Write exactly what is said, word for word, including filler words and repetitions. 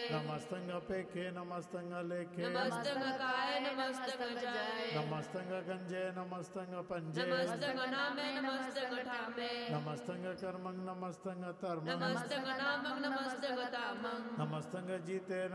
नमस्तंग पेखे नमस्तंग लेखे नमस्तंग काय नमस्तंग जाय नमस्तंग गंजे नमस्तंग पंजे नमस्तंग नामे नमस्तंग ठामे नमस्तंग कर्मंग नमस्तंग तर्मंग नमस्तंग नामंग नमस्तंग तामंग नमस्तंग जीते